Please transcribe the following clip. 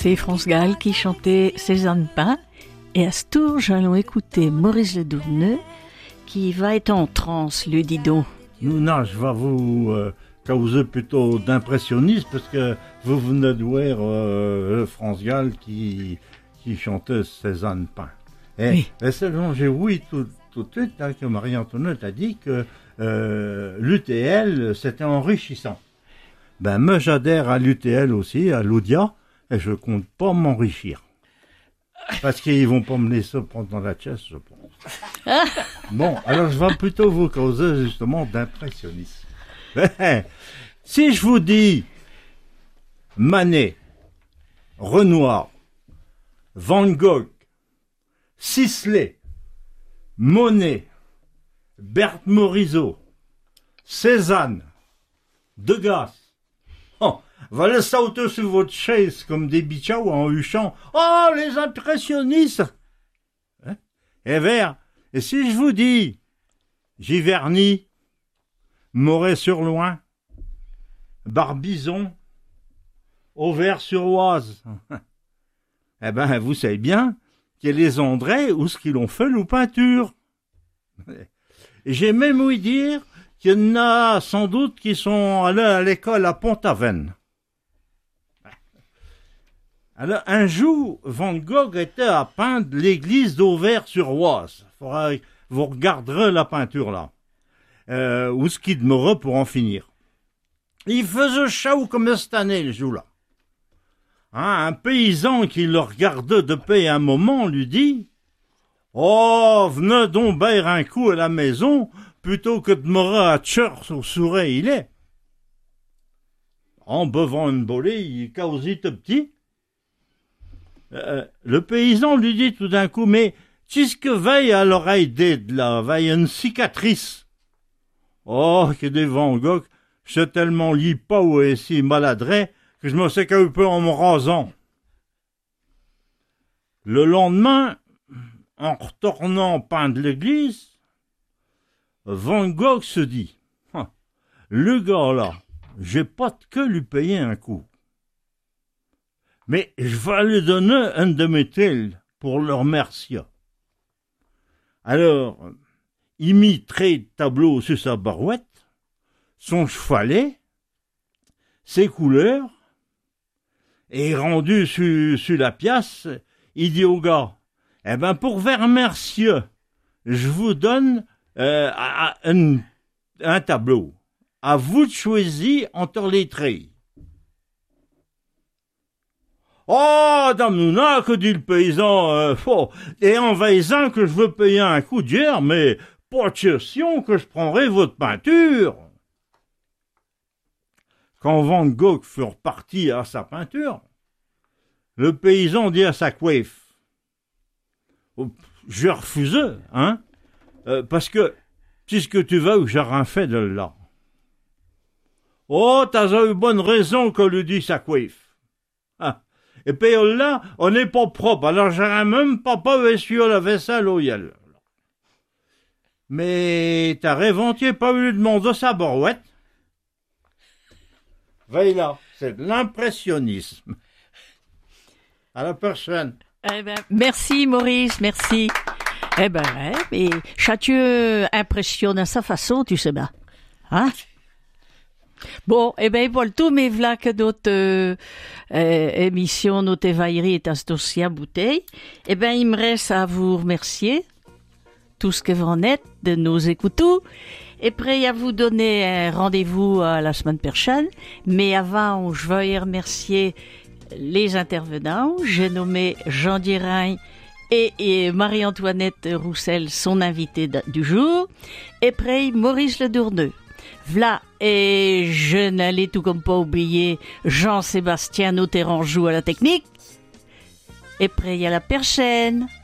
C'est France Gall qui chantait Cézanne Pain. Et à ce tour, allons écouter Maurice Ledourneux qui va être en transe, lui dis donc. Nouna, je vais vous causer plutôt d'impressionnisme parce que vous venez de voir France Gall qui chantait Cézanne Pain. Oui. Et c'est dont j'ai oui tout de suite hein, que Marie-Antoinette a dit que l'UTL c'était enrichissant. Ben moi j'adhère à l'UTL aussi, à l'Audia, et je compte pas m'enrichir. Parce qu'ils vont pas me laisser prendre dans la chaise, je pense. Bon, alors je vais plutôt vous causer justement d'impressionnisme. Si je vous dis Manet, Renoir, Van Gogh, Sisley, Monet, Berthe Morisot, Cézanne, Degas, voilà sauter sur votre chaise comme des bichous en huchant. Oh, les impressionnistes! Hein? Et si je vous dis Giverny, Moret-sur-Loing, Barbizon, Auvers-sur-Oise, eh ben, vous savez bien qu'il y a les endroits où ce qu'ils ont fait la peinture. Et j'ai même ouï dire qu'il y en a sans doute qui sont allés à l'école à Pont-Aven. Alors, un jour, Van Gogh était à peindre l'église d'Auvers-sur-Oise. Vous regarderez la peinture là. Où ce qui demeurait pour en finir. Il faisait chaud comme cette année, le jour-là. Hein, un paysan qui le regardait depuis un moment lui dit « Oh, venez donc baire un coup à la maison plutôt que de demeurer à Tchers au Souret il est. » En buvant une bolée, il causait tout petit. Le paysan lui dit tout d'un coup, mais qu'est-ce que veille à l'oreille d'aide là, veille une cicatrice. Oh, que des Van Gogh, je sais tellement lis pas où est si maladret que je me sais qu'un peu en me rasant. Le lendemain, en retournant peindre l'église, Van Gogh se dit, le gars là, j'ai pas de que lui payer un coup. Mais je vais lui donner un de mes tels pour le remercier. Alors, il mit 13 tableaux sur sa barouette, son chevalet, ses couleurs, et rendu sur la pièce, il dit au gars, eh ben, pour vous remercier, je vous donne un tableau. À vous de choisir entre les 13. Oh, dame Nouna, que dit le paysan, et en vaisant que je veux payer un coup d'hier, mais pas de question que je prendrai votre peinture. Quand Van Gogh fut reparti à sa peinture, le paysan dit à sa coiffe, je refusais, hein, parce que, puisque tu veux que j'ai rien fait de là. Oh, t'as eu bonne raison que lui dit sa coiffe. Ah. Et puis là, on n'est pas propre, alors j'aurais même pas essuyer la vaisselle au yel. Mais t'as réventier pas eu demander sa barouette? Veille là, c'est de l'impressionnisme. À la prochaine. Eh ben, merci Maurice, merci. Eh ben, mais chacun impressionne à sa façon, tu sais bien. Hein? Bon, eh ben, pour le tout, mais voilà que d'autres émissions, notre évaillerie est à ce dossier à bouteille. Eh ben, il me reste à vous remercier, tout ce que vous en êtes, de nous écouter. Et prêt à vous donner un rendez-vous à la semaine prochaine. Mais avant, je veux remercier les intervenants. J'ai nommé Jean Dirain et Marie-Antoinette Roussel, son invitée du jour. Et prêt, Maurice Ledourneux. V'là, et je n'allais tout comme pas oublier Jean-Sébastien Noteranjou à la technique. Et prêt à la prochaine.